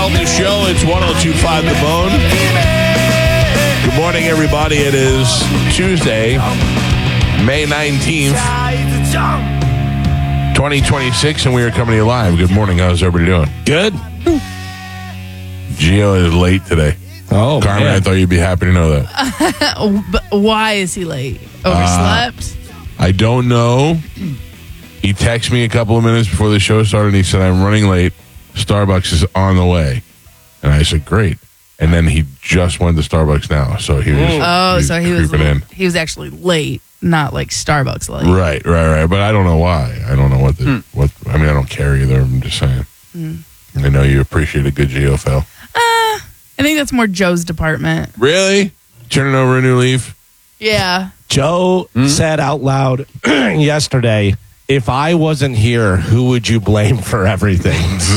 Felton Show. It's 102.5 The Bone. Good morning, everybody. It is Tuesday, May 19th, 2026, and we are coming to you live. Good morning. How's everybody doing? Good. Gio is late today. Oh, Carmen, man. I thought you'd be happy to know that. But why is he late? Overslept? I don't know. He texted me a couple of minutes before the show started, and he said, I'm running late. Starbucks is on the way. And I said, great. And then he just went to Starbucks now. So he was so he was creeping in. he was actually late, not like Starbucks late. Right. But I don't know why. I don't know what I mean, I don't care either. I'm just saying. I know you appreciate a good geophile. I think that's more Joe's department. Really? Turning over a new leaf? Yeah. Joe said out loud yesterday, if I wasn't here, who would you blame for everything?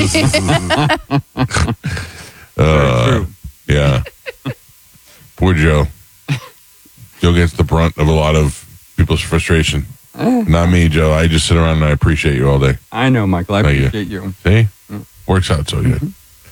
Yeah. Poor Joe. Joe gets the brunt of a lot of people's frustration. Not me, Joe. I just sit around and I appreciate you all day. I know, Michael. I Thank you. appreciate you. See? Works out so good.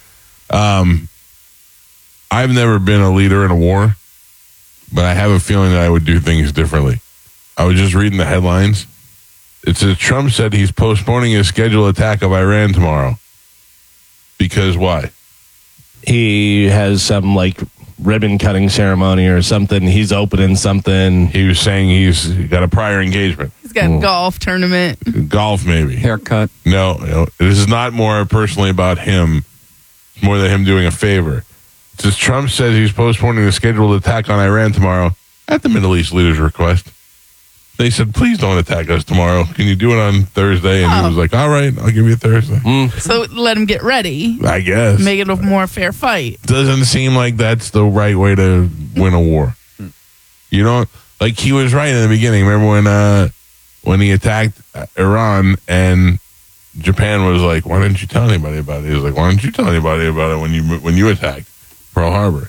I've never been a leader in a war, but I have a feeling that I would do things differently. I was just reading the headlines. It says Trump said he's postponing his scheduled attack of Iran tomorrow. Because why? He has some like ribbon cutting ceremony or something. He's opening something. He was saying he's got a prior engagement. He's got a golf tournament. Golf, maybe. Haircut. No, this is not more personally about him. It's more than him doing a favor. It says Trump says he's postponing the scheduled attack on Iran tomorrow at the Middle East leaders' request. They said, please don't attack us tomorrow. Can you do it on Thursday? And he was like, all right, I'll give you Thursday. So let him get ready. I guess. Make it a more fair fight. Doesn't seem like that's the right way to win a war. You know, like he was right in the beginning. Remember when he attacked Iran and Japan was like, why didn't you tell anybody about it? He was like, why didn't you tell anybody about it when you attacked Pearl Harbor?